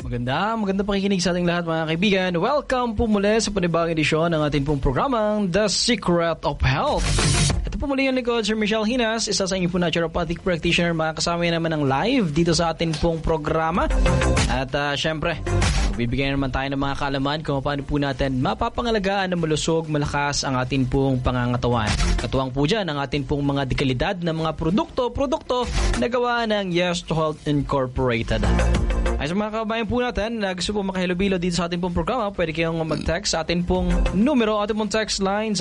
Maganda pakikinig sa ating lahat mga kaibigan. Welcome po muli sa panibagong edisyon ng ating pong programang The Secret of Health. Ito po muli yung likod, Sir Michelle Hinas, isa sa inyo po naturopathic practitioner. Makakasama naman ng live dito sa ating pong programa. At syempre, bibigyan naman tayo ng mga kaalaman kung paano po natin mapapangalagaan na malusog, malakas ang ating pong pangangatawan. Katuwang po dyan ang ating pong mga dekalidad na mga produkto na gawa ng Yes to Health Incorporated. Ay sa mga kabayan po natin na gusto po makahalubilo dito sa ating pong programa, pwede kayong mag-text sa ating pong numero, ating pong text line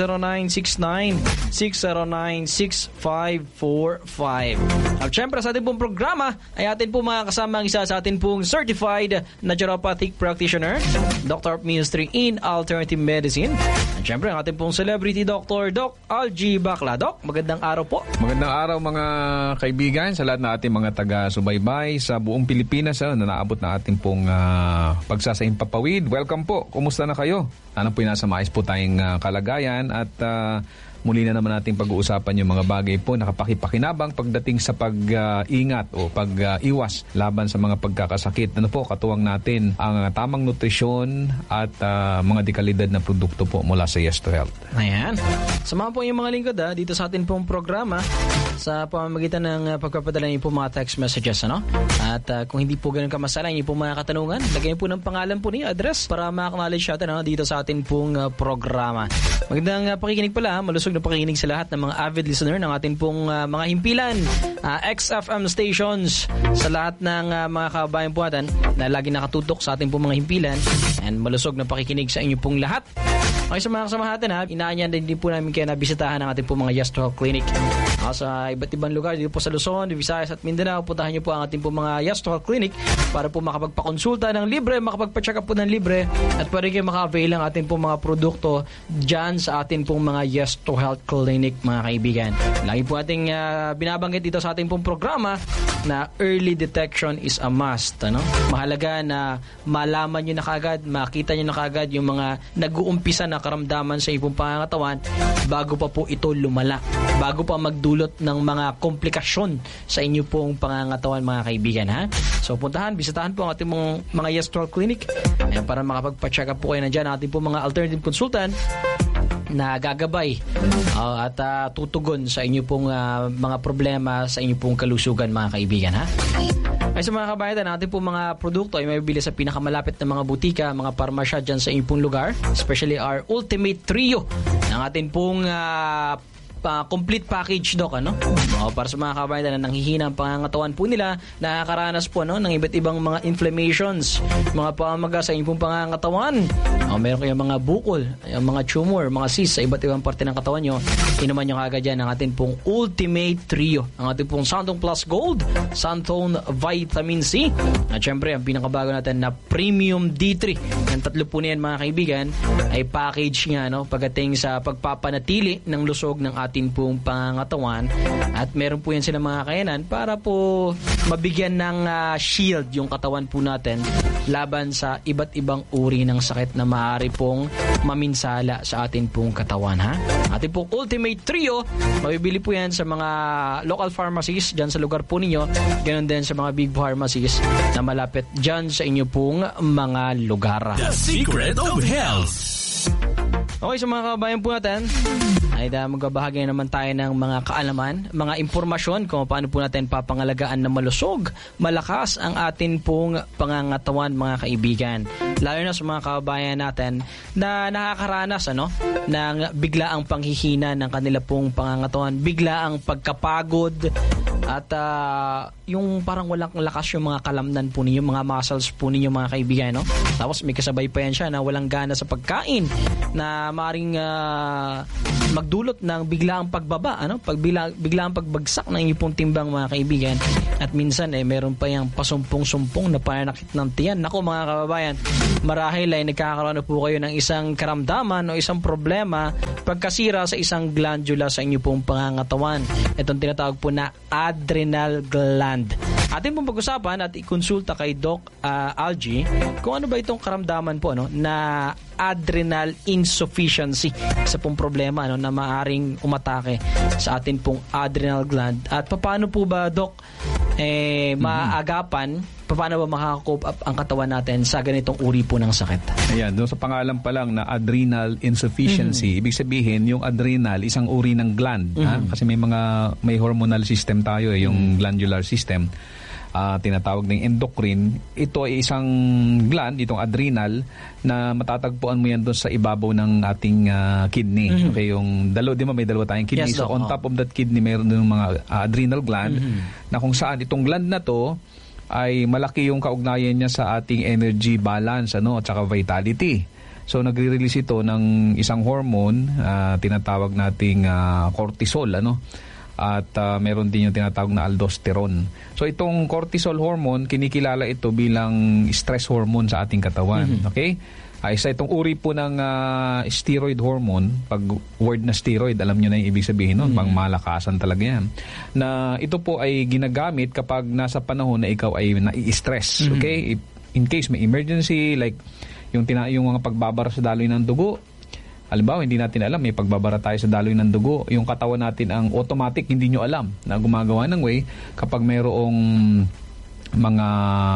0969-609-6545. At syempre sa ating pong programa ay atin po mga kasama ang isa sa ating pong certified naturopathic practitioner, Doctor of Ministry in Alternative Medicine. At syempre ang ating pong celebrity doctor, Doc Algie Bacla. Doc, magandang araw po. Magandang araw mga kaibigan sa lahat ng ating mga taga-subaybay sa buong Pilipinas na naabot na ating pong pagsasaimpapawid. Welcome po. Kumusta na kayo? Sana po nasa maayos po tayong kalagayan at muli na naman nating pag-uusapan yung mga bagay po nakapakipakinabang pagdating sa pag-ingat o pag-iwas laban sa mga pagkakasakit. Ano po, katuwang natin ang tamang nutrisyon at mga dekalidad na produkto po mula sa Yes to Health. Ayan. Samahan po yung mga lingkod dito sa atin pong programa sa pamamagitan ng pagpapadala niyo po mga text messages. Ano? At kung hindi po ganun kamasala, niyo po mga katanungan, lagyan niyo po ng pangalan po niyo, address para ma-acknowledge natin dito sa atin pong programa. Magandang pakikinig pala, malusog na pakikinig sa lahat ng mga avid listener ng ating pong mga himpilan, XFM stations, sa lahat ng mga kabayan po natin na lagi nakatutok sa ating pong mga himpilan, and malusog na pakikinig sa inyo pong lahat. Okay, sa mga kasama natin inaanyan din po namin kayo na bisitahan ng ating pong mga Yes to Health Clinic. Sa iba't ibang lugar dito po sa Luzon, Visayas at Mindanao, puntahan niyo po ang ating pong mga Yes to Health Clinic para po makapagpakonsulta ng libre, makapagpa-check up po ng libre, at pwede kayo maka-avail ang ating pong mga produkto dyan sa ating pong mga Yes to Health Clinic mga kaibigan. Lagi po ating binabanggit dito sa ating pong programa na early detection is a must. Mahalaga na malaman nyo na kaagad, makita nyo na kaagad yung mga nag-uumpisa na karamdaman sa iyong pangangatawan bago pa po ito lumala, bago pa magdulot ng mga komplikasyon sa inyo pong pangangatawan mga kaibigan. So bisitahan po ang ating mga Yes to Health Clinic para makapagpa-check up po kayo na dyan ating pong mga alternative consultant na gagabay at tutugon sa inyo pong mga problema sa inyo pong kalusugan mga kaibigan. Ay sa mga kabayan, natin pong mga produkto ay mabibili sa pinakamalapit na mga butika, mga parmasya dyan sa inyong pong lugar, especially our Ultimate Trio ng atin pong complete package, Doc, para sa mga kabayan na nanghihina ang pangangatawan po nila, nakakaranas po ng iba't ibang mga inflammations, mga pamaga sa inyong pangangatawan. Meron kayong mga bukol, mga tumor, mga cysts sa iba't ibang parte ng katawan nyo, inuman nyo kagad yan ang ating pong Ultimate Trio, ang ating pong Santone Plus Gold, Santone Vitamin C, at syempre ang pinakabago natin na Premium D3. Ang tatlo po niyan mga kaibigan ay package nga pagdating sa pagpapanatili ng lusog ng ating pong pangangatawan, at meron po yan sila mga kakayanan para po mabigyan ng shield yung katawan po natin laban sa iba't ibang uri ng sakit na maaari pong maminsala sa atin pong katawan. Ating pong Ultimate Trio, mabibili po yan sa mga local pharmacies dyan sa lugar po ninyo, ganoon din sa mga big pharmacies na malapit dyan sa inyo pong mga lugar. The Secret of Health. Okay, sa mga kabayan po natin ay magbabahagi naman tayo ng mga kaalaman, mga impormasyon kung paano po natin papangalagaan na malusog, malakas ang atin pong pangangatawan mga kaibigan. Lalo na sa mga kabayan natin na nakakaranas ng biglaang panghihina ng kanila pong pangangatawan, biglaang pagkapagod, at yung parang walang lakas yung mga kalamnan po ninyo, mga muscles po ninyo mga kaibigan. Tapos may kasabay pa yan siya na walang gana sa pagkain na maring magdulot ng biglaang pagbaba, biglaang pagbagsak ng inyong pong timbang mga kaibigan, at minsan meron pa yung pasumpong-sumpong na pananakit ng tiyan. Naku mga kababayan, marahil ay nagkakaroon na po kayo ng isang karamdaman o isang problema pagkasira sa isang glandula sa inyong pong pangangatawan. Itong tinatawag po na adrenal gland. Atin pong pag-usapan at ikonsulta kay Doc Algie kung ano ba itong karamdaman po na adrenal insufficiency. Isa pong problema na maaring umatake sa atin pong adrenal gland. At paano po ba, Doc, maaagapan, paano ba makaka-cope up ang katawan natin sa ganitong uri po ng sakit? Ayan, doon sa pangalan pa lang na adrenal insufficiency, ibig sabihin yung adrenal isang uri ng gland. Kasi may hormonal system tayo, yung glandular system. Tinatawag ng endocrine. Ito ay isang gland, itong adrenal, na matatagpuan mo yan doon sa ibabaw ng ating kidney. Okay, yung may dalawa tayong kidney. Yes, so on top of that kidney, mayroon din mga adrenal gland na kung saan itong gland na to ay malaki yung kaugnayan niya sa ating energy balance at saka vitality. So nagre-release ito ng isang hormone, tinatawag nating cortisol, at meron din yung tinatawag na aldosterone. So itong cortisol hormone, kinikilala ito bilang stress hormone sa ating katawan. Okay? Isa itong uri po ng steroid hormone. Pag word na steroid, alam nyo na yung ibig sabihin nun. Pang malakasan talaga yan. Na ito po ay ginagamit kapag nasa panahon na ikaw ay nai-stress. Okay? In case may emergency, like yung mga pagbabara sa daloy ng dugo. Halimbawa, hindi natin alam, may pagbabara tayo sa daloy ng dugo. Yung katawan natin ang automatic, hindi nyo alam na gumagawa ng way kapag mayroong mga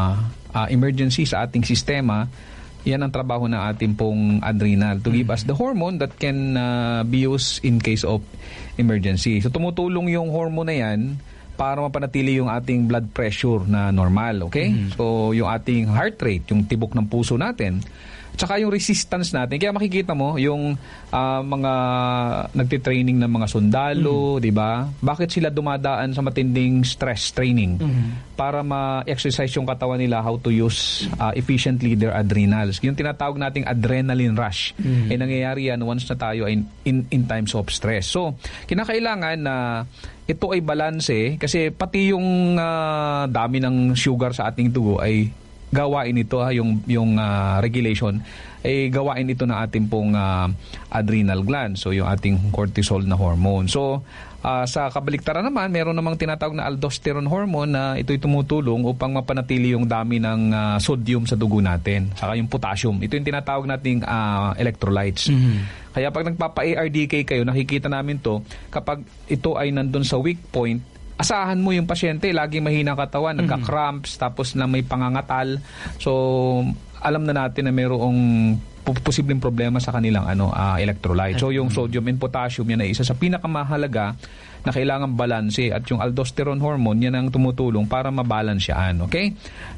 emergency sa ating sistema. Yan ang trabaho ng ating pong adrenal to give us the hormone that can be used in case of emergency. So tumutulong yung hormone na yan para mapanatili yung ating blood pressure na normal, okay? So yung ating heart rate, yung tibok ng puso natin, tsaka yung resistance natin. Kaya makikita mo yung mga nagtitraining ng mga sundalo, di ba? Bakit sila dumadaan sa matinding stress training? Para ma-exercise yung katawan nila how to use efficiently their adrenals. Yung tinatawag nating adrenaline rush. Nangyayari yan once na tayo ay in times of stress. So, kinakailangan na ito ay balanse kasi pati yung dami ng sugar sa ating dugo ay gawain ito, yung regulation, ay gawain ito ng ating pong adrenal gland. So, yung ating cortisol na hormone. So, sa kabaliktaran naman, meron namang tinatawag na aldosterone hormone na ito'y tumutulong upang mapanatili yung dami ng sodium sa dugo natin. Saka yung potassium. Ito yung tinatawag nating electrolytes. Kaya pag nagpapa-ARDK kayo, nakikita namin to, kapag ito ay nandun sa weak point, asahan mo yung pasyente, laging mahina katawan, nagka-cramps, tapos na may pangangatal. So, alam na natin na mayroong posibleng problema sa kanilang electrolyte. So, yung sodium and potassium, yan ay isa sa pinakamahalaga na kailangan balanse. At yung aldosterone hormone, yan ang tumutulong para mabalance yan. Okay?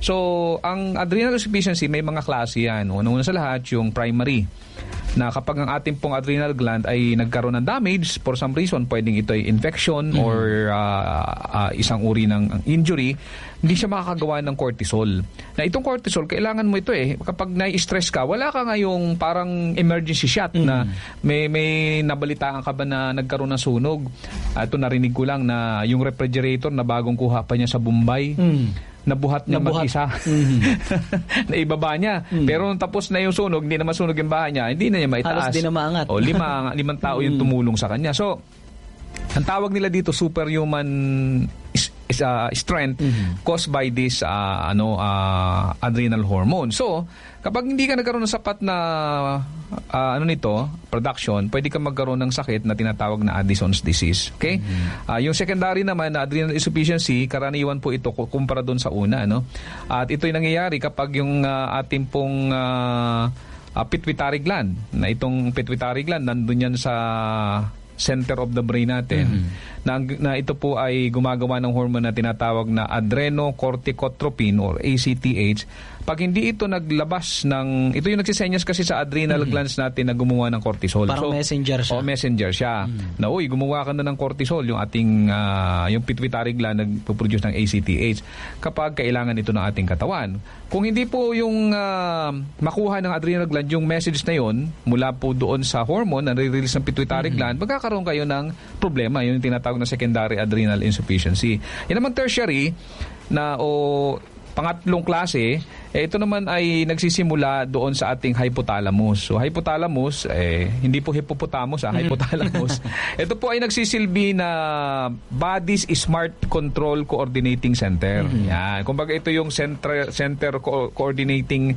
So, ang adrenal insufficiency, may mga klase yan. Una sa lahat, yung primary, na kapag ang ating pong adrenal gland ay nagkaroon ng damage for some reason, pwedeng ito ay infection or isang uri ng injury, hindi siya makakagawa ng cortisol. Na itong cortisol, kailangan mo ito kapag nai-stress ka, wala ka ngayong parang emergency shot na may nabalitaan ka ba na nagkaroon ng sunog. Ito narinig ko lang na yung refrigerator na bagong kuha pa niya sa Bombay, nabuhat niya mag-isa. Naibaba niya. Pero nung tapos na yung sunog, hindi na masunog yung bahay niya, hindi na niya maitaas. Halos di na maangat. O, limang tao yung tumulong sa kanya. So, ang tawag nila dito, superhuman strength caused by this adrenal hormone. So, kapag hindi ka nagkaroon ng sapat na production, pwede ka magkaroon ng sakit na tinatawag na Addison's disease. Okay? Yung secondary naman na adrenal insufficiency, karaniwan po ito kumpara doon sa una, At ito'y nangyayari kapag yung ating pong pituitary gland, na itong pituitary gland nandun yan sa center of the brain natin, na ito po ay gumagawa ng hormone na tinatawag na adrenocorticotropin or ACTH. Pag hindi ito naglabas ito yung nagsisenyas kasi sa adrenal glands natin na gumawa ng cortisol. Parang messenger siya. Messenger siya. Na, gumawa ka na ng cortisol, yung ating, yung pituitary gland nagpo-produce ng ACTH kapag kailangan ito ng ating katawan. Kung hindi po yung makuha ng adrenal gland yung message na yon mula po doon sa hormone na release ng pituitary gland, magkakaroon kayo ng problema, yung tinatawag na secondary adrenal insufficiency. Yan naman tertiary na pangatlong klase, ito naman ay nagsisimula doon sa ating hypothalamus. So hypothalamus, hindi po hippopotamus, hypothalamus. Ito po ay nagsisilbi na body's smart control coordinating center. Yan. Kumbaga ito yung center coordinating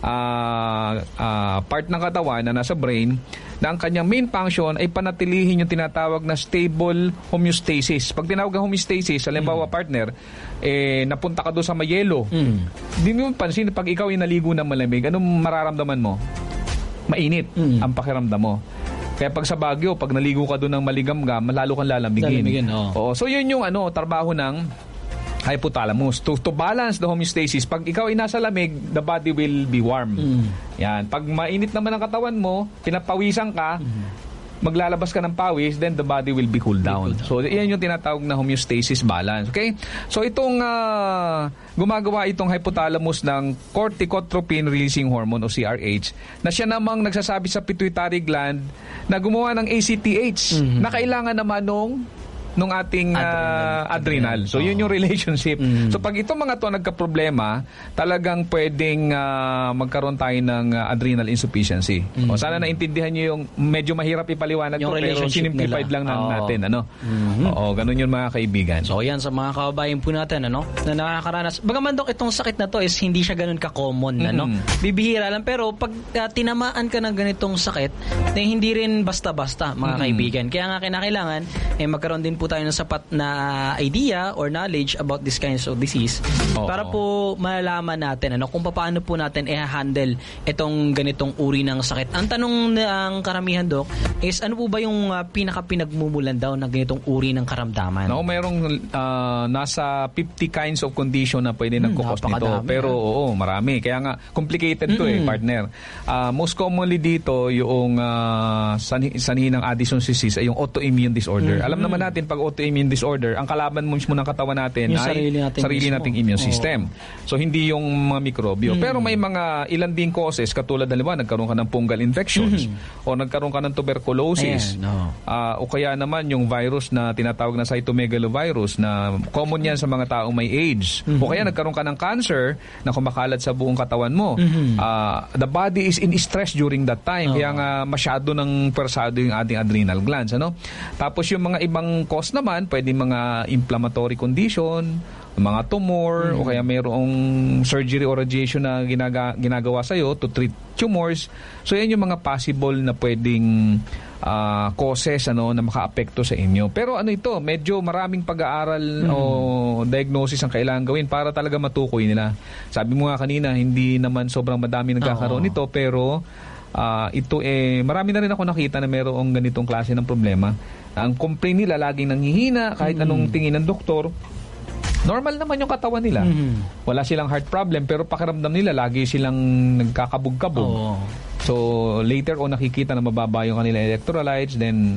part ng katawan na nasa brain, na ang kanyang main function ay panatilihin yung tinatawag na stable homeostasis. Pag tinawag ng homeostasis, halimbawa partner, napunta ka doon sa mayelo. Hindi mo pansin, pag ikaw ay naligo ng malamig, anong mararamdaman mo? Mainit ang pakiramdam mo. Kaya pag sa Baguio, pag naligo ka doon ng maligamgam, lalo kang lalamigin. Oo. So yun yung trabaho ng hypothalamus to balance the homeostasis. Pag ikaw ay nasa lamig, the body will be warm. Yan. Pag mainit naman ang katawan mo, pinapawisan ka, maglalabas ka ng pawis, then the body will be cooled down. So yan yung tinatawag na homeostasis balance. Okay? So itong gumagawa itong hypothalamus ng corticotropin releasing hormone o CRH, na siya namang nagsasabi sa pituitary gland na gumawa ng ACTH na kailangan naman nung ating adrenal. So yun yung relationship. So pag itong mga to nagka-problema, talagang pwedeng magkaroon tayo ng adrenal insufficiency. O sana naintindihan niyo yung medyo mahirap ipaliwanag yung ko, pero sinimplified lang natin. Oo, ganun yun mga kaibigan. So yan, sa mga kababayan po natin na nakakaranas. Bagaman Dok, itong sakit na to is hindi siya ganun ka-common. Bibihira lang, pero pag tinamaan ka ng ganitong sakit, hindi rin basta-basta mga kaibigan. Kaya nga kinakailangan magkaroon din po tayo ng sapat na idea or knowledge about this kinds of disease para po malalaman natin kung paano po natin i-handle itong ganitong uri ng sakit. Ang tanong ng karamihan, Dok, is ano po ba yung pinaka-pinagmumulan daw ng ganitong uri ng karamdaman? Mayroong nasa 50 kinds of condition na pwede nagkukos nito. Pero marami. Kaya nga, complicated to partner. Most commonly dito, yung sanhi ng Addison's disease ay yung autoimmune disorder. Alam naman natin, pag autoimmune disorder, ang kalaban mo mismo ng katawan natin yung ay sarili nating immune system. So, hindi yung mga mikrobyo. Pero may mga ilan ding causes, katulad nagkaroon ka ng fungal infections o nagkaroon ka ng tuberculosis. O kaya naman yung virus na tinatawag na cytomegalovirus na common yan sa mga taong may AIDS. O kaya nagkaroon ka ng cancer na kumakalat sa buong katawan mo. The body is in stress during that time. Kaya nga masyado ng persado yung ating adrenal glands. Tapos yung mga ibang cause naman, pwede mga inflammatory condition, mga tumor, o kaya mayroong surgery or radiation na ginagawa sa'yo to treat tumors. So yan yung mga possible na pwedeng causes na maka-apekto sa inyo. Pero ito, medyo maraming pag-aaral o diagnosis ang kailangan gawin para talaga matukoy nila. Sabi mo nga kanina, hindi naman sobrang madami nagkakaroon nito, pero ito marami na rin ako nakita na mayroong ganitong klase ng problema. Ang complaint nila laging nanghihina kahit anong tingin ng doktor. Normal naman yung katawan nila. Wala silang heart problem, pero pakiramdam nila lagi silang nagkakabog-kabog. So later on nakikita na mababa yung kanila electrolytes, then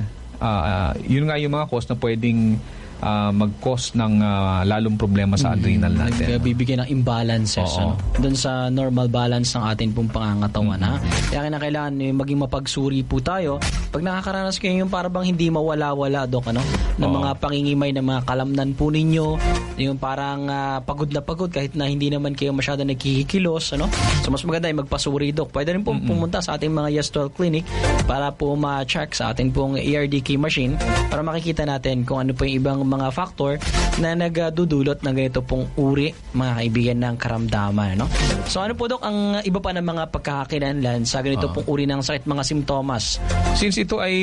yun nga yung mga cause na pwedeng mag-cause ng lalong problema sa adrenal natin. Kaya bibigyan ng imbalances doon sa normal balance ng atin pong pangangatawan. Kaya kailangan maging mapagsuri po tayo. Pag nakakaranas kayo yung parang hindi mawala-wala, Dok, ng mga pangingimay ng mga kalamnan po ninyo, yung parang pagod na pagod kahit na hindi naman kayo masyado nagkikilos. So mas maganda ay magpasuri, Dok. Pwede rin po pumunta sa ating mga Yes12 Clinic para po ma-check sa ating pong ERDK machine para makikita natin kung ano po yung ibang mga factor na nagdudulot ng ganito pong uri, mga kaibigan, ng karamdaman. So ano po, Dok, ang iba pa ng mga pagkakakilanlan sa ganito pong uri ng sakit, mga simptomas? Since ito ay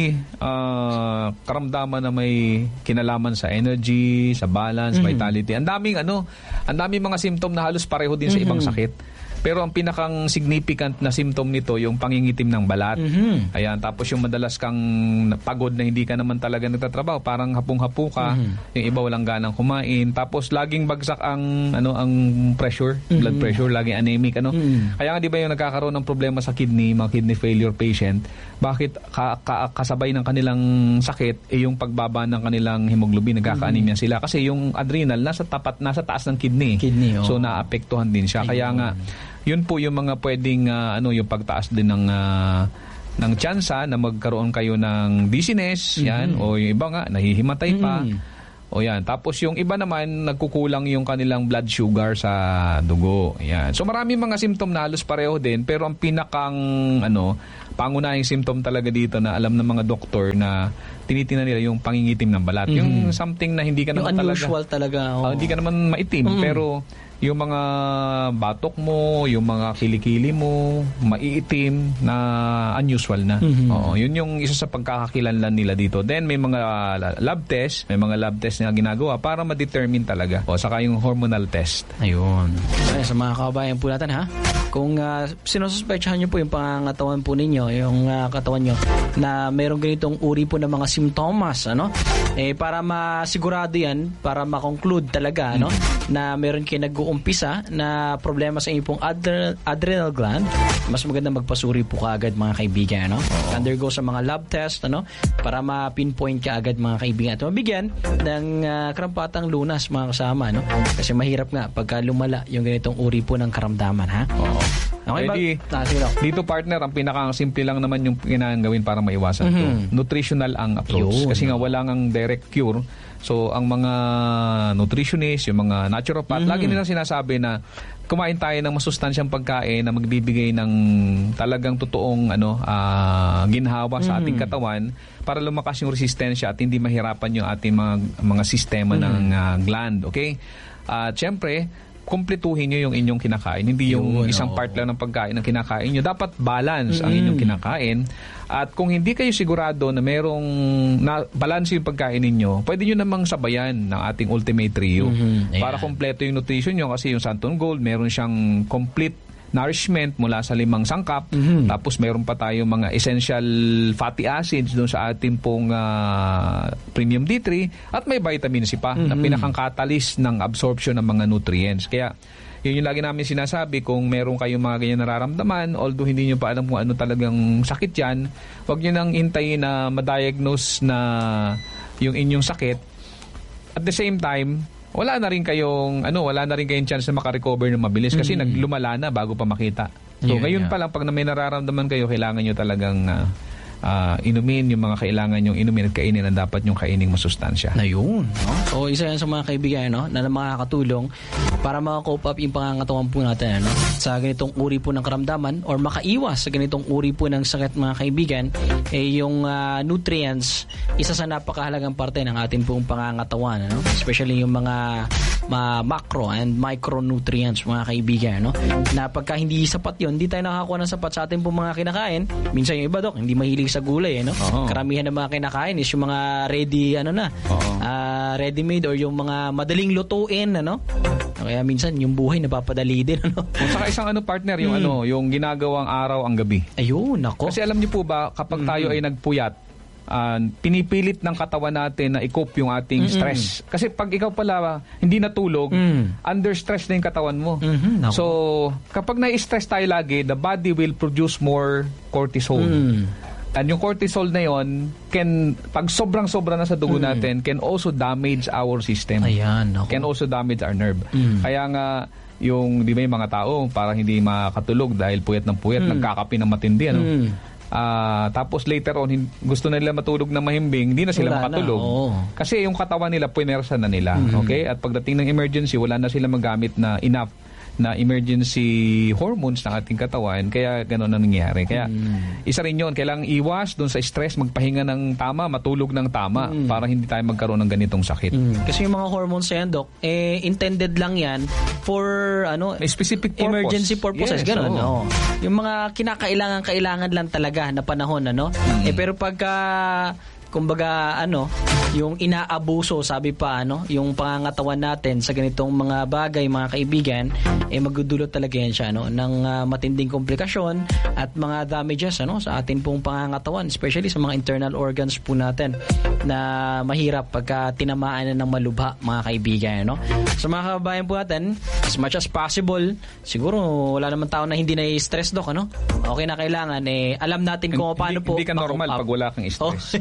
karamdaman na may kinalaman sa energy, sa balance, vitality, ang daming mga symptom na halos pareho din sa ibang sakit. Pero ang pinakang significant na symptom nito, yung pangingitim ng balat. Ayan, tapos yung madalas kang pagod na hindi ka naman talaga nagtatrabaho, parang hapong-hapo ka, yung iba walang ganang kumain, tapos laging bagsak ang pressure, blood pressure, laging anemic, Kaya nga 'di ba yung nagkakaroon ng problema sa kidney, mga kidney failure patient, bakit kasabay ng kanilang sakit yung pagbaba ng kanilang hemoglobin, nagkaka-anemia sila kasi yung adrenal nasa taas ng kidney. So naapektuhan din siya. Kaya nga yun po yung mga pwedeng yung pagtaas din ng tsansa na magkaroon kayo ng dizziness, yan, o yung iba nga nahihimatay pa, O yan. Tapos yung iba naman, nagkukulang yung kanilang blood sugar sa dugo. Yan. So marami mga symptom na halos pareho din, pero ang pinakang pangunahing symptom talaga dito na alam ng mga doktor na tinitingnan nila yung pangingitim ng balat. Yung something na hindi ka yung naman unusual talaga. Hindi ka naman maitim, pero yung mga batok mo, yung mga kilikili mo, maiitim na unusual na. Oo, yun yung isa sa pagkakakilanlan nila dito. Then may mga lab test, na ginagawa para ma-determine talaga. O saka yung hormonal test. Ayun. Ay, sa mga kababayan po natin ha, kung sinususpetsahan nyo po yung pangangatawan po ninyo, yung katawan nyo na merong ganitong uri po ng mga simptomas, para masigurado yan, para makonclude talaga, na meron kayo nag-uumpisa na problema sa inyong pong adrenal gland, mas maganda magpasuri po kaagad mga kaibigan, undergo sa mga lab test, para ma-pinpoint kaagad mga kaibigan at mabigyan ng karampatang lunas mga kasama, kasi mahirap nga pagka lumala yung ganitong uri po ng karamdaman, ha? Oo. Okay, dito partner, ang pinaka-simple lang naman yung kailangan gawin para maiwasan to. Nutritional ang approach. Kasi nga wala ngang direct cure. So, ang mga nutritionist, yung mga naturopath, lagi nilang sinasabi na kumain tayo ng masustansyang pagkain na magbibigay ng talagang totoong ginhawa sa ating katawan para lumakas yung resistensya at hindi mahirapan yung ating mga sistema ng gland. Okay? At syempre, kumpletuhin nyo yung inyong kinakain. Hindi yung isang part lang ng pagkain ng kinakain nyo. Dapat balance ang inyong kinakain. At kung hindi kayo sigurado na merong balance yung pagkain ninyo, pwede nyo namang sabayan ng ating Ultimate Trio. Para kompleto yung nutrition nyo kasi yung Santon Gold, meron siyang complete nourishment mula sa 5 sangkap. Tapos meron pa tayong mga essential fatty acids doon sa ating pong premium D3 at may vitamin C pa na pinakang catalyst ng absorption ng mga nutrients. Kaya yun yung lagi namin sinasabi, kung meron kayong mga ganyan nararamdaman, although hindi nyo pa alam kung ano talagang sakit yan, huwag nyo nang hintayin na ma-diagnose na yung inyong sakit. At the same time, wala na rin kayong chance na makarecover ng mabilis kasi naglumala na bago pa makita. So ngayon pa lang, pag may nararamdaman kayo, kailangan nyo talagang inumin yung mga kailangan yung inumin at kainin na dapat yung kaining masustansya. Ayun. So isa yan sa mga kaibigan na makakatulong para maka-cope up yung pangangatawan po natin sa ganitong uri po ng karamdaman or makaiwas sa ganitong uri po ng sakit mga kaibigan. Yung nutrients, isa sa napakahalagang parte ng ating pong pangangatawan, especially yung mga macro and micronutrients mga kaibigan, na pagka hindi sapat yun, hindi tayo nakakakuha ng sapat sa ating pong mga kinakain. Minsan yung iba, hindi mahilig sa gulay, Karamihan ng mga kinakain is yung mga ready, ready-made or yung mga madaling lutuin, Kaya minsan yung buhay napapadali din, Saka isang partner, yung yung ginagawang araw ang gabi. Ayun, nako. Kasi alam niyo po ba, kapag tayo ay nagpuyat, pinipilit ng katawan natin na i-cope yung ating stress. Kasi pag ikaw pala hindi natulog, under stress na yung katawan mo. So, kapag na-stress tayo lagi, the body will produce more cortisol. And yung cortisol na yon pag sobrang-sobra na sa dugo natin, can also damage our system. Ayan, okay. Can also damage our nerve. Kaya nga, yung, di ba yung mga tao, para hindi makatulog dahil puyat ng puyat, nagkakape ng matindi, tapos later on, gusto na nila matulog na mahimbing, hindi na sila makatulog. Kasi yung katawan nila, puinersa na nila. Okay? At pagdating ng emergency, wala na sila magamit na enough na emergency hormones ng ating katawan, kaya gano'n ang nangyayari. Kaya isa rin yun, kailangang iwas doon sa stress, magpahinga ng tama, matulog ng tama para hindi tayo magkaroon ng ganitong sakit. Kasi yung mga hormones na yan, Doc, intended lang yan for specific purpose. Emergency purposes, yes, gano'n. Yung mga kinakailangan lang talaga na panahon, pero pagka kumbaga yung inaabuso, sabi pa yung pangangatawan natin sa ganitong mga bagay mga kaibigan, magdudulot talaga yan siya ng matinding komplikasyon at mga damages sa atin pong pangangatawan, especially sa mga internal organs po natin na mahirap pagka tinamaan na ng malubha mga kaibigan. Sa mga kababayan po natin, as much as possible, siguro wala naman tao na hindi na-stress, Doc, okay na kailangan alam natin kung paano po hindi ka normal pag wala kang stress. Yun nga.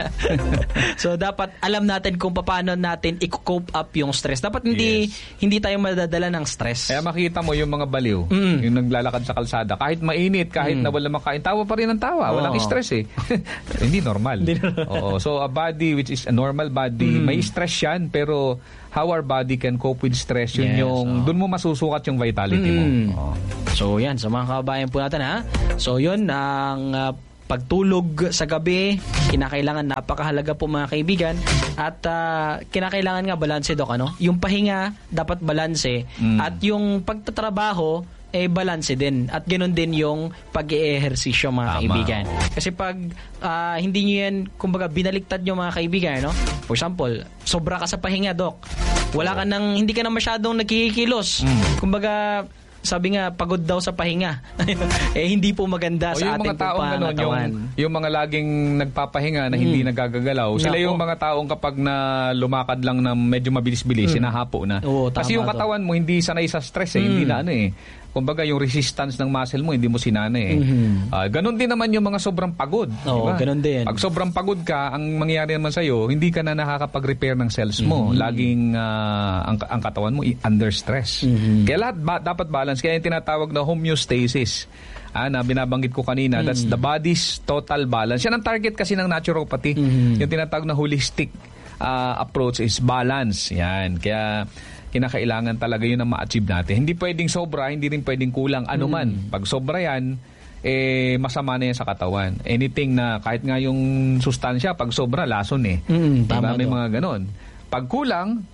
So dapat alam natin kung paano natin i-cope up yung stress. Dapat hindi tayo madadala ng stress. Kaya makita mo yung mga baliw, yung naglalakad sa kalsada, kahit mainit, kahit na wala makain, tawa pa rin ang tawa. Walang stress eh. Hindi normal. Oo. So a body which is a normal body, may stress yan, pero how our body can cope with stress, yun doon mo masusukat yung vitality mo. So yan, sa mga kababayan po natin ha. So yun, ang pagtulog sa gabi, kinakailangan, napakahalaga po mga kaibigan. At kinakailangan nga balanse, Doc, ano? Yung pahinga, dapat balanse. At yung pagtatrabaho, balanse din. At ganoon din yung pag-eehersisyo mga kaibigan. Kasi pag hindi nyo yan, kumbaga, binaliktad nyo mga kaibigan, no? For example, sobra ka sa pahinga, Doc. Hindi ka na masyadong nagkikilos. Kumbaga, sabi nga, pagod daw sa pahinga. Hindi po maganda sa ating pangatawan. Yung mga laging nagpapahinga na hindi nagagagalaw, sila yung mga taong kapag na lumakad lang na medyo mabilis-bilis, sinahapo na. Kasi yung katawan mo hindi sanay sa stress hindi na kumbaga yung resistance ng muscle mo hindi mo sinanay ganon din naman yung mga sobrang pagod. Oo, ganon din. Pag sobrang pagod ka, ang mangyayari naman sa'yo, hindi ka na nakakapag-repair ng cells mo. Laging ang katawan mo under stress. Kaya lahat dapat balance. Kaya yung tinatawag na homeostasis na binabanggit ko kanina, that's the body's total balance. Yan ang target kasi ng naturopathy. Yung tinatawag na holistic approach is balance. Yan. Kaya kinakailangan talaga yun ang ma-achieve natin. Hindi pwedeng sobra, hindi rin pwedeng kulang. Ano man. Pag sobra yan, masama na yan sa katawan. Anything na, kahit nga yung sustansya, pag sobra, lason diba? May mga ganon. Pag kulang,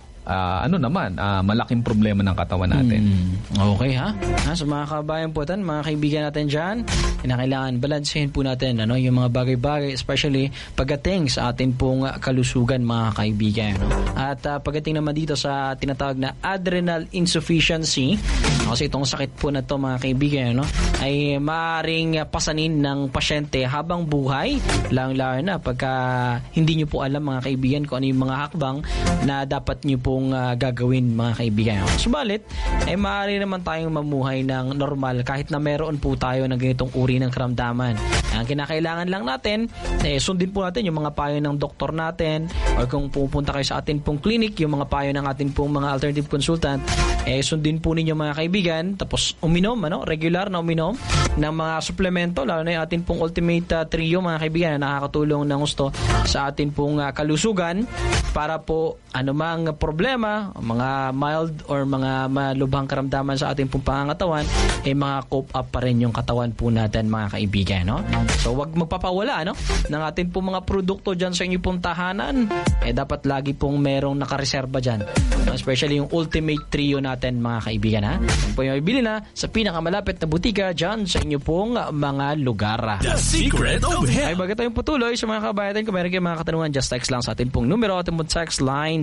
malaking problema ng katawan natin. Okay ha? So mga kabayan po natin, mga kaibigan natin dyan, kinakailangan balansehin po natin yung mga bagay-bagay, especially pagdating sa atin pong kalusugan mga kaibigan. At pagdating naman dito sa tinatawag na adrenal insufficiency, kasi itong sakit po na to mga kaibigan, ay maaaring pasanin ng pasyente habang buhay, lalo na pagka hindi nyo po alam mga kaibigan kung ano yung mga hakbang na dapat nyo pong gagawin mga kaibigan. Subalit, maaari naman tayong mamuhay ng normal kahit na meron po tayo ng ganitong uri ng karamdaman. Ang kinakailangan lang natin, sundin po natin yung mga payo ng doktor natin, or kung pupunta kayo sa atin pong clinic, yung mga payo ng atin pong mga alternative consultant, sundin po ninyo mga kaibigan, tapos uminom, regular na uminom ng mga suplemento, lalo na yung atin pong Ultimate Trio mga kaibigan na nakakatulong ng gusto sa atin pong kalusugan para po anumang problema, mga mild or mga malubhang karamdaman sa ating pong pangangatawan, mga cope up pa rin yung katawan po natin mga kaibigan, So wag magpapawala ng ating pong mga produkto dyan sa inyong pong tahanan. Dapat lagi pong merong nakareserba dyan, especially yung Ultimate Trio natin mga kaibigan. Yung po yung ibili na sa pinakamalapit na butika dyan sa inyong pong mga lugar. The Secret of Health. Ay, bago tayong putuloy sa mga kabayan, kung meron kayong mga katanungan, just text lang sa ating pong numero. Ating pong text line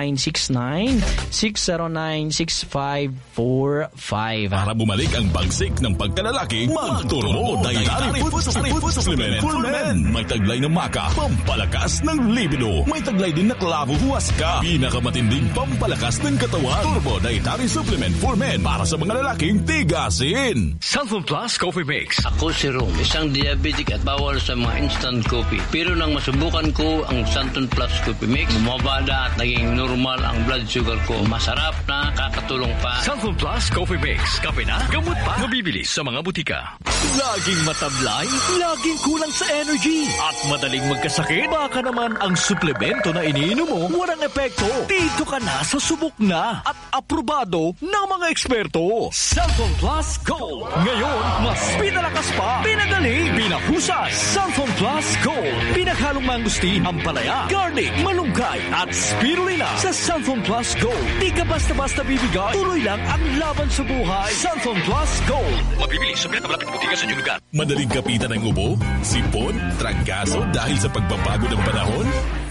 0969-609-6545. Para bumalik ang bagsik ng pagkalalaki, magturbo Dietary Food Supplement for Men. May taglay na maka, pampalakas ng libido. May taglay din na klavo huwaska, pinakamatinding pampalakas ng katawan. Turbo Dietary Supplement for Men para sa mga lalaking tigasin. Santon Plus Coffee Mix. Ako si Rom, isang diabetic at bawal sa mga instant coffee. Pero nang masubukan ko ang Santon Plus Coffee Mix, bumabada at naging normal ang blood sugar ko. Masarap na, kakatulong pa. Santon Plus Coffee Mix. Kape na, gamot pa. Mabibili sa mga butika. Laging matablay, laging kulang sa energy, at madaling magkasakit. Baka naman ang suplemento na iniinom mo walang epekto. Dito ka na sa subok na at aprobado ng mga eksperto. Santon Plus Gold. Ngayon, mas pinalakas pa, pinagaling, pinahusay. Santon Plus Gold. Pinaghalong mangustin, ampalaya, garlic, malunggay at spirulina. Sa Santon Plus Gold, di ka basta-basta bibigay. Tuloy lang ang laban sa buhay. Santon Plus Gold. Mabibili sa pinakamalapit na butika sa inyong lugar. Madaling kapitan ng ubo, sipon, trangkaso dahil sa pagbabago ng panahon?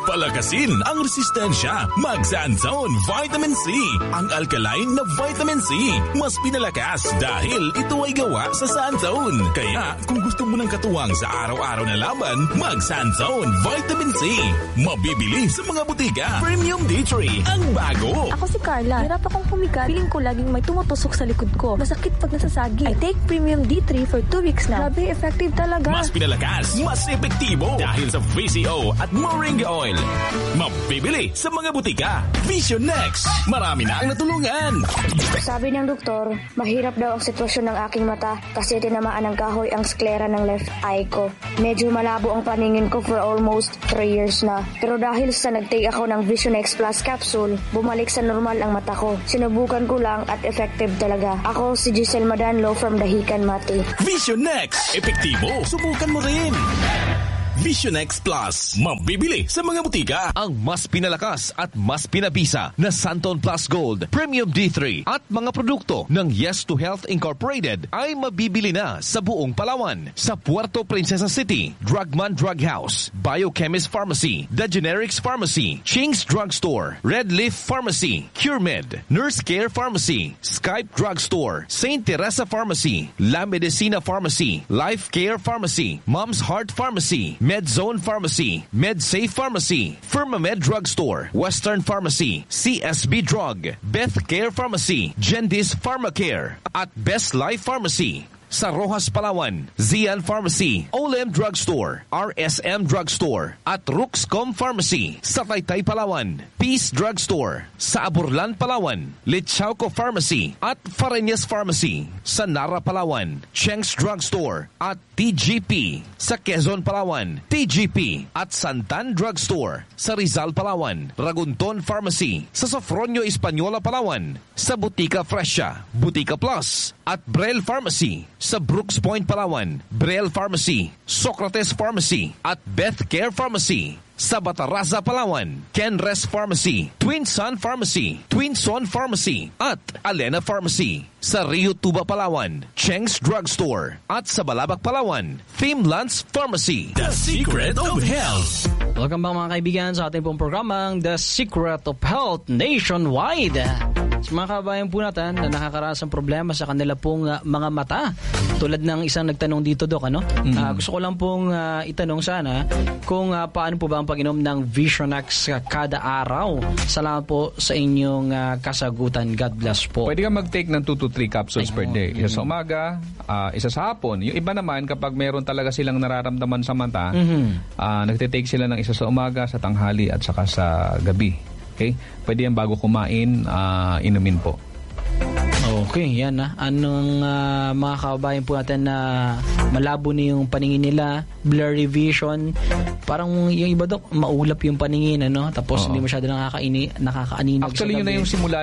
Palakasin ang resistensya. Mag-Sanzone Vitamin C. Ang alkaline na vitamin C. Mas pinalakas dahil ito ay gawa sa Sanzone. Kaya kung gusto mo ng katuwang sa araw-araw na laban, mag-Sanzone Vitamin C. Mabibili sa mga butika. Premium D3 ang bago. Ako si Carla. Hirap akong pumikat. Piling ko laging may tumutusok sa likod ko. Masakit pag nasasagi. I take Premium D3 for 2 weeks na. Grabe, effective talaga. Mas pinalakas, mas epektibo dahil sa VCO at Moringa Oil. Mabibili sa mga butika. Vision Next. Marami na ang natulungan. Sabi ng doktor, mahirap daw ang sitwasyon ng aking mata kasi tinamaan ng kahoy ang sklera ng left eye ko. Medyo malabo ang paningin ko for almost 3 years na. Pero dahil sa nag-take ako ng Vision X Plus capsule, bumalik sa normal ang mata ko. Sinubukan ko lang at effective talaga. Ako si Giselle Madanlo from Dahican, Mati. Vision Next. Epektibo. Subukan mo rin. Vision X Plus. Mabibili sa mga butika. Ang mas pinalakas at mas pinabisa na Santon Plus Gold Premium D3 at mga produkto ng Yes to Health Incorporated ay mabibili na sa buong Palawan. Sa Puerto Princesa City, Drugman Drug House, Biochemist Pharmacy, The Generics Pharmacy, Ching's Drugstore, Red Leaf Pharmacy, CureMed, Nurse Care Pharmacy, Skype Drugstore, St. Teresa Pharmacy, La Medicina Pharmacy, Life Care Pharmacy, Mom's Heart Pharmacy, MedZone Pharmacy, MedSafe Pharmacy, Firmamed Drugstore, Western Pharmacy, CSB Drug, Beth Care Pharmacy, Gendis Pharmacare, at Best Life Pharmacy. Sa Rojas, Palawan, Zian Pharmacy, Olem Drugstore, RSM Drugstore, at Ruxcom Pharmacy. Sa Taytay, Palawan, Peace Drugstore. Sa Aburlan, Palawan, Lichauco Pharmacy at Fareñas Pharmacy. Sa Nara, Palawan, Cheng's Drugstore at TGP. Sa Quezon, Palawan, TGP at Santan Drugstore. Sa Rizal, Palawan, Ragunton Pharmacy. Sa Sofronio, Española, Palawan, sa Butika Fresha, Butika Plus at Brel Pharmacy. Sa Brooks Point, Palawan, Brel Pharmacy, Socrates Pharmacy at Beth Care Pharmacy. Sa Bataraza, Palawan, Kenres Pharmacy, Twin Sun Pharmacy, Twin Son Pharmacy at Alena Pharmacy. Sa Rio Tuba, Palawan, Cheng's Drugstore at sa Balabac, Palawan, Thimlands Pharmacy. The Secret of Health. Welcome back mga kaibigan sa ating pong programang The Secret of Health Nationwide. Sa mga kabayan po natin na nakakaranas ng problema sa kanila pong mga mata. Tulad ng isang nagtanong dito, Doc, ano? Gusto ko lang pong itanong sana kung paano po ba ang pag-inom ng Vision X kada araw. Salamat po sa inyong kasagutan. God bless po. Pwede ka mag-take ng 2 to 3 capsules per day. Isa sa umaga, isa sa hapon. Yung iba naman, kapag meron talaga silang nararamdaman sa mata, nagtitake sila ng isa sa umaga, sa tanghali at saka sa gabi. Okay? Pwede yan bago kumain, inumin po. Okay, yan na. Anong mga kababayan po natin na malabo na yung paningin nila, blurry vision, parang yung iba, Dok, maulap yung paningin, ano? Tapos hindi masyado nakakaaninag. Actually, yun na yung simula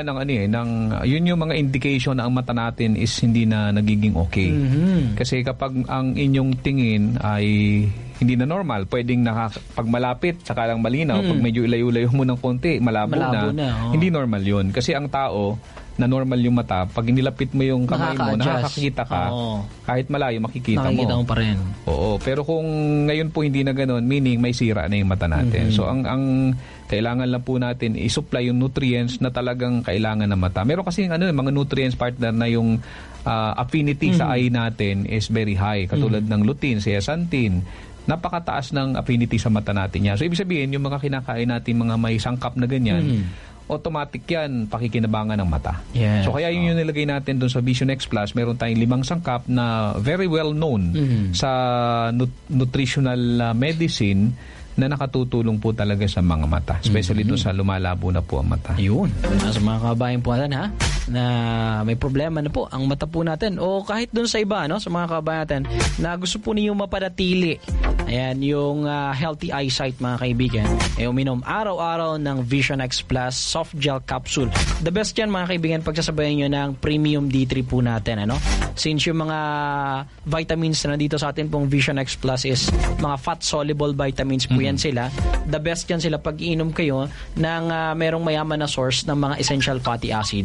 yun yung mga indication na ang mata natin is hindi na nagiging okay. Kasi kapag ang inyong tingin ay hindi na normal, pwedeng pag malapit, saka lang malinaw. Pag medyo ilayo-layo mo ng konti, malabo na. Hindi normal yun. Kasi ang tao, na normal yung mata, pag nilapit mo yung kamay mo, nakakakita ka, kahit malayo, makikita mo pa rin. Oo, pero kung ngayon po hindi na ganoon, meaning may sira na yung mata natin. So, ang kailangan lang po natin i-supply yung nutrients na talagang kailangan ng mata. Meron kasi mga nutrients partner na yung affinity sa eye natin is very high. Katulad ng lutein, zeaxanthin, napakataas ng affinity sa mata natin yan. So, ibig sabihin, yung mga kinakain natin, mga may sangkap na ganyan, automatic yan, pakikinabangan ng mata. Yes. So, kaya yun yung nilagay natin doon sa Vision X Plus. Meron tayong 5 sangkap na very well known sa nutritional medicine na nakatutulong po talaga sa mga mata. Especially doon sa lumalabo na po ang mata. Yun. Sa mga kabayan po natin, na may problema na po ang mata po natin. O kahit doon sa iba, sa mga kabayan natin, na gusto po niyo mapanatili. Ayan, yung healthy eyesight, mga kaibigan. Uminom araw-araw ng Vision X Plus Soft Gel Capsule. The best yan, mga kaibigan, pagsasabayan nyo ng Premium D3 po natin. Since yung mga vitamins na nandito sa atin pong Vision X Plus is mga fat-soluble vitamins po yan sila. The best yan sila pag iinom kayo ng merong mayaman na source ng mga essential fatty acids.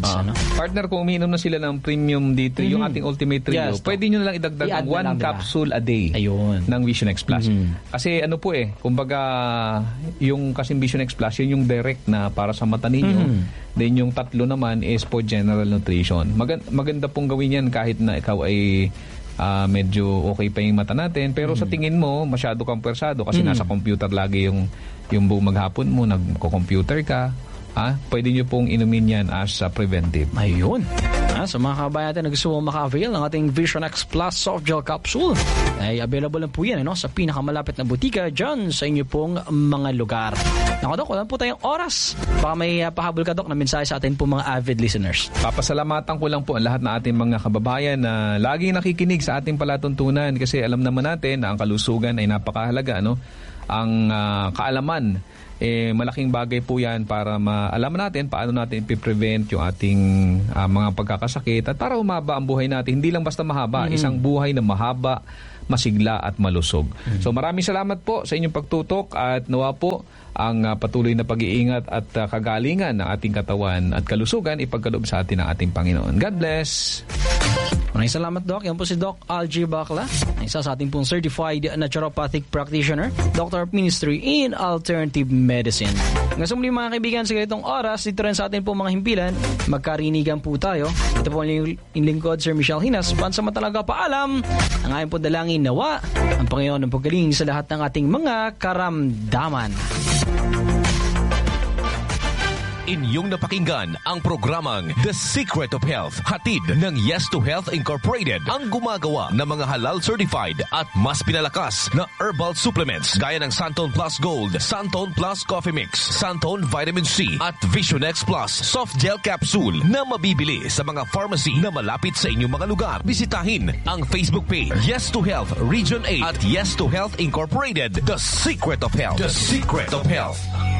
Partner, kung umiinom na sila ng Premium D3, yung ating Ultimate Trio, pwede nyo na lang idagdag I-add ng na lang 1 capsule a day ng Vision X Plus. Kasi ano po kumbaga, yung kasing Vision X Plus, yun yung direct na para sa mata ninyo. Then yung 3 naman is for general nutrition. Maganda pong gawin yan kahit na ikaw ay medyo okay pa yung mata natin. Pero sa tingin mo, masyado kang persado kasi nasa computer lagi yung buong maghapon mo, nagko-computer ka. Pwede nyo pong inumin yan as preventive. Ayun. Sa mga kabayan natin na gusto mo maka-avail ng ating Vision X Plus Soft Gel Capsule, ay available lang po yan sa pinakamalapit na butika dyan sa inyo pong mga lugar. Naku, Dok, wala po tayong oras. Baka may pahabol ka, Dok, na mensahe sa atin po mga avid listeners. Papasalamatan ko lang po ang lahat ng ating mga kababayan na laging nakikinig sa ating palatuntunan kasi alam naman natin na ang kalusugan ay napakahalaga. Ang kaalaman, malaking bagay po yan para maalaman natin paano natin i-prevent yung ating mga pagkakasakit at para humaba ang buhay natin. Hindi lang basta mahaba, isang buhay na mahaba, masigla at malusog. So maraming salamat po sa inyong pagtutok at nawa po ang patuloy na pag-iingat at kagalingan ng ating katawan at kalusugan ipagkaloob sa atin ng ating Panginoon. God bless! Maraming salamat, Doc. Yan po si Doc Algie Bacla, isa sa ating pong Certified Naturopathic Practitioner, Doctor of Ministry in Alternative Medicine. Hanggang sa muli mga kaibigan, sa ganitong oras, dito rin sa atin pong mga himpilan, magkarinigan po tayo. Ito po yung lingkod, Sir Michelle Hinas, pansamantalaga paalam. Ang aking po dalangin nawa, ang Panginoon ng paggaling sa lahat ng ating mga karamdaman. Inyong napakinggan ang programang The Secret of Health, hatid ng Yes to Health Incorporated, ang gumagawa ng mga halal certified at mas pinalakas na herbal supplements gaya ng Santon Plus Gold, Santon Plus Coffee Mix, Santon Vitamin C at Vision X Plus Soft Gel Capsule na mabibili sa mga pharmacy na malapit sa inyong mga lugar. Bisitahin ang Facebook page Yes to Health Region 8 at Yes to Health Incorporated, The Secret of Health. The Secret of Health.